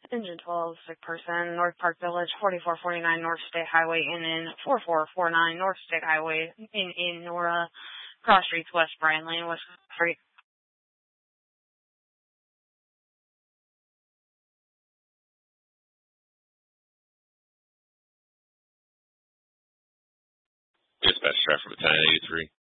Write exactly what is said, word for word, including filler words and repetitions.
Engine twelve, sick person, North Park Village, forty-four forty-nine North State Highway, in in forty-four forty-nine North State Highway, in in Nora, Cross Streets, West Bryan Lane, West Street. Dispatch traffic battalion eighty-three.